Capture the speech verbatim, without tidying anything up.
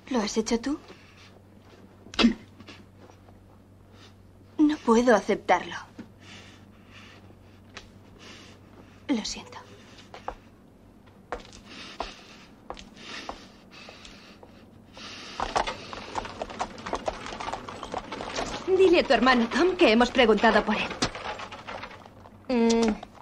¿Lo has hecho tú? No puedo aceptarlo. Lo siento. Dile a tu hermano Tom que hemos preguntado por él. Mm.